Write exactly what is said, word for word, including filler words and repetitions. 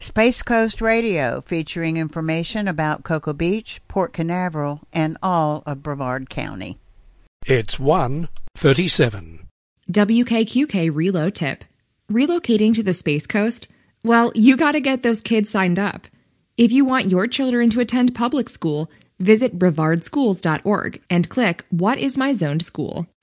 Space Coast Radio, featuring information about Cocoa Beach, Port Canaveral, and all of Brevard County. It's one thirty-seven. W K Q K Reload Tip. Relocating to the Space Coast? Well, you gotta get those kids signed up. If you want your children to attend public school, visit brevard schools dot org and click What is my zoned school?